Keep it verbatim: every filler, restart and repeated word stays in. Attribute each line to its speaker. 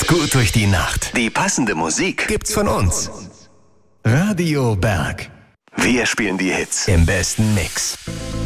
Speaker 1: uns gut durch die Nacht. Die passende Musik gibt's von uns. Radio Berg. Wir spielen die Hits im besten Mix.